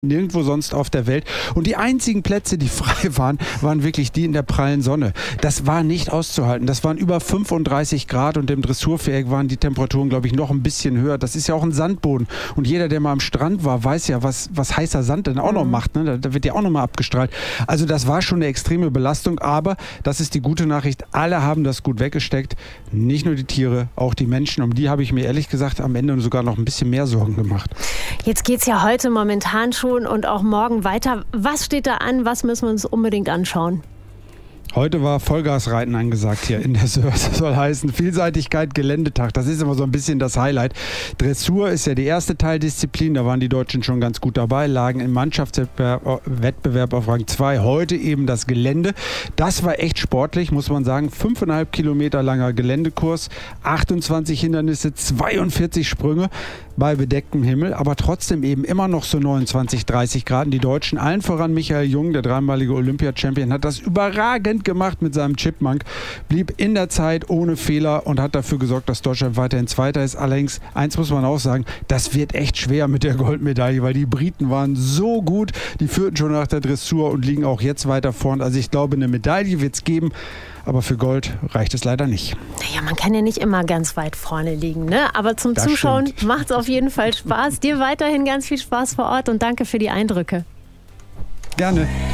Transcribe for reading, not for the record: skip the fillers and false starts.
nirgendwo sonst auf der Welt. Und die einzigen Plätze, die frei waren, waren wirklich die in der prallen Sonne. Das war nicht auszuhalten. Das waren über 35 Grad und im Dressurviereck waren die Temperaturen, glaube ich, noch ein bisschen höher. Das ist ja auch ein Sandboden. Und jeder, der mal am Strand war, weiß ja, was heißer Sand denn auch noch macht. Ne? Da wird ja auch noch mal abgestrahlt. Also das war schon eine extreme Belastung. Aber das ist die gute Nachricht. Alle haben das gut weggesteckt. Nicht nur die Tiere, auch die Menschen. Um die habe ich mir ehrlich gesagt am Ende sogar noch ein bisschen mehr Sorgen gemacht. Jetzt geht es ja heute momentan schon und auch morgen weiter. Was steht da an? Was müssen wir uns unbedingt anschauen? Heute war Vollgasreiten angesagt hier in der Söhr. Das soll heißen Vielseitigkeit, Geländetag. Das ist immer so ein bisschen das Highlight. Dressur ist ja die erste Teildisziplin. Da waren die Deutschen schon ganz gut dabei, lagen im Mannschaftswettbewerb auf Rang 2. Heute eben das Gelände. Das war echt sportlich, muss man sagen. 5,5 Kilometer langer Geländekurs, 28 Hindernisse, 42 Sprünge bei bedecktem Himmel, aber trotzdem eben immer noch so 29, 30 Grad. Die Deutschen, allen voran Michael Jung, der dreimalige Olympia-Champion, hat das überragend gemacht mit seinem Chipmunk, blieb in der Zeit ohne Fehler und hat dafür gesorgt, dass Deutschland weiterhin Zweiter ist. Allerdings, eins muss man auch sagen, das wird echt schwer mit der Goldmedaille, weil die Briten waren so gut, die führten schon nach der Dressur und liegen auch jetzt weiter vorn. Also ich glaube, eine Medaille wird es geben, aber für Gold reicht es leider nicht. Naja, man kann ja nicht immer ganz weit vorne liegen, ne? Aber zum Das Zuschauen stimmt. macht es auf jeden Fall Spaß. Dir weiterhin ganz viel Spaß vor Ort und danke für die Eindrücke. Gerne.